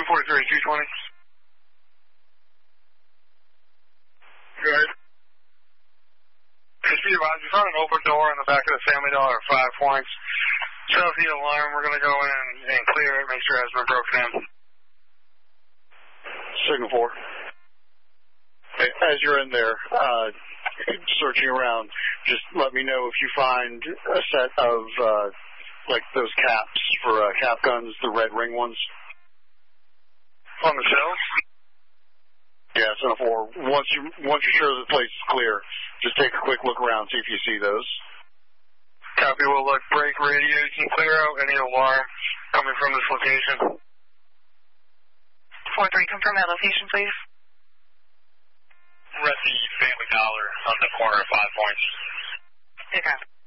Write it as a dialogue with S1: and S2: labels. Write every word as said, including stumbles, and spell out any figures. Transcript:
S1: forty-three, two twenty. Good. Just be advised, we found an open door in the back of the Family Dollar at five points. South the alarm, we're going to go in and, and clear it, make sure it hasn't been broken in.
S2: Signal four. As you're in there, uh, searching around, just let me know if you find a set of, uh, like those caps for uh, cap guns, the red ring ones.
S1: On the shelves?
S2: Yeah, Signal four. Once, you, once you're sure the place is clear, just take a quick look around, see if you see those.
S1: Copy, we'll look, break radio, you can clear out any alarm coming from this location.
S3: four three, confirm that location, please.
S1: We're at the Family Dollar on the corner of five points.
S3: Okay.